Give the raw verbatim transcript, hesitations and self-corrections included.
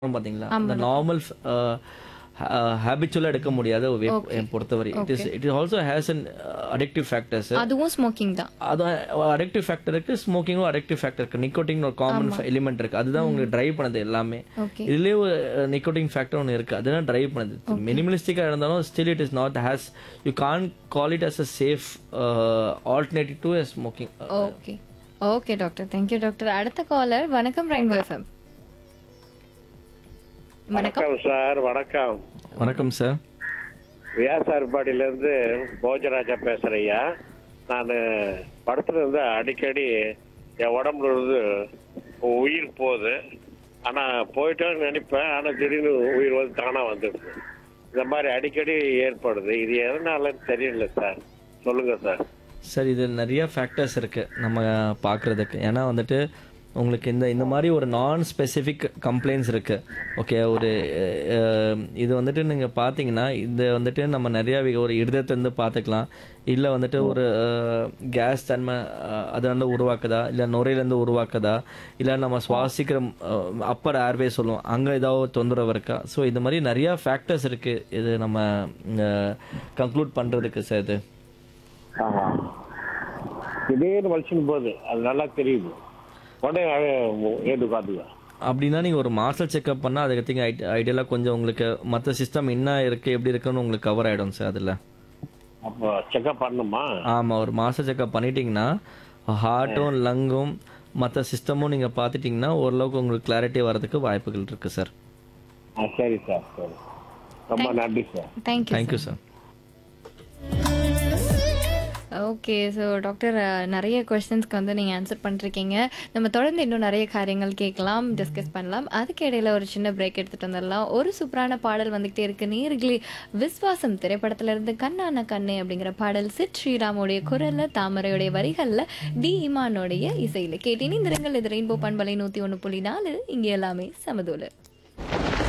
பார்த்தீங்களா? அந்த ஆமா டாக்டர். நார்மல் ஃப் அ ஹ ஹேபிச்சுவலா எடுக்க முடியாத ஒரு வேப் ஓகே. என் பொறுத்தவரை. It is okay. It also has an addictive factors. அதுவும் ஸ்மோக்கிங் தான். அது அடிக்டிவ் ஃபேக்டர் இருக்கு, ஸ்மோக்கிங்கும் அடிக்டிவ் ஃபேக்டர் இருக்கு. நிக்கோட்டின் ஒரு காமன் ஆமா. எலிமெண்ட் இருக்கு. அதுதான் ம். உங்களுக்கு டிரைவ் பண்ணுது எல்லாமே. ஓகே. இதுலயே ஒரு நிக்கோட்டின் ஃபேக்டர் ஒன்று இருக்கு. அதுதான் டிரைவ் பண்ணுது. ஓகே. மினிமலிஸ்டிக்கா இருந்தாலும் still it is not has you Khan call it as a safe alternative to smoking. Okay. Okay doctor. Thank you doctor. அடுத்த காலர் வணக்கம் ரெயின்போ எஃப்எம். வணக்கம். வணக்கம் சார். வணக்கம். வணக்கம் சார். வியாசார்பாடியில இருந்து போஜராஜா பேசுறையா. நான் படத்துல இருந்து அடிக்கடி என் உடம்புல இருந்து உயிர் போகுது. ஆனா போயிட்டோன்னு நினைப்பேன். ஆனா திடீர்னு உயிர் வந்து தானா வந்துடுது. இந்த மாதிரி அடிக்கடி ஏற்படுது. இது எதனாலன்னு தெரியல சார். சொல்லுங்க சார். சார் இது நிறைய ஃபேக்டர்ஸ் இருக்குது நம்ம பார்க்குறதுக்கு. ஏன்னா வந்துட்டு உங்களுக்கு இந்த இந்த மாதிரி ஒரு நான் ஸ்பெசிஃபிக் கம்ப்ளைண்ட்ஸ் இருக்குது. ஓகே, ஒரு அஹ், இது வந்துட்டு நீங்கள் பார்த்தீங்கன்னா இது வந்துட்டு நம்ம நிறையா ஒரு இருதயத்துலேருந்து பார்த்துக்கலாம். இல்லை வந்துட்டு ஒரு கேஸ் தன்மை அஹ், அது வந்து உருவாக்குதா, இல்லை நுரையிலேருந்து உருவாக்குதா, இல்லை நம்ம சுவாசிக்கிற அப்பர் ஏர்வே சொல்லுவோம், அங்கே ஏதாவது தொந்தரவு இருக்கா. ஸோ இந்த மாதிரி நிறையா ஃபேக்டர்ஸ் இருக்குது இது நம்ம கன்க்ளூட் பண்ணுறதுக்கு சார். இது ஆமா. திடீர்னு வலிச்சுன்னு போகுது. அது நல்லா தெரியுது. உடனே ஏது காட்டுங்க. அப்படின்னா நீங்கள் ஒரு மாஸ்டர் செக்அப் பண்ணால் அதுக்கு திங்க ஐடியலாக கொஞ்சம் உங்களுக்கு மற்ற சிஸ்டம் என்ன இருக்குது எப்படி இருக்குன்னு உங்களுக்கு கவர் ஆகிடும் சார் அதில். அப்போ செக்அப் பண்ணணுமா? ஆமாம், ஒரு மாஸ்டர் செக்அப் பண்ணிட்டீங்கன்னா ஹார்ட்டும் லங்கும் மற்ற சிஸ்டமும் நீங்கள் பார்த்துட்டிங்கன்னா ஓரளவுக்கு உங்களுக்கு கிளாரிட்டி வரதுக்கு வாய்ப்புகள் இருக்குது சார். ஆ, சரி சார். சரி, ரொம்ப நன்றி sir. Thank you. Thank you sir. Okay. So doctor நிறைய கொஸ்டின்ஸ்க்கு வந்து நீங்கள் ஆன்சர் பண்ணிருக்கீங்க. நம்ம தொடர்ந்து இன்னும் நிறைய காரியங்கள் கேட்கலாம், டிஸ்கஸ் பண்ணலாம். அதுக்கு இடையில ஒரு சின்ன பிரேக் எடுத்துகிட்டு வந்துடலாம். ஒரு சூப்பரான பாடல் வந்துகிட்டே இருக்கு. நேர்களே, விஸ்வாசம் திரைப்படத்துல இருந்து கண்ணான கண்ணே அப்படிங்கிற பாடல் சித் ஸ்ரீராமுடைய குரல்ல, தாமரையுடைய வரிகளில், டி இமானுடைய இசையில் கேட்டீங்க. இந்த ரெங்கல் இது ரெயின்போ பண்பலை நூற்றி ஒன்று புள்ளி நாலு. இங்கே எல்லாமே சமதூல.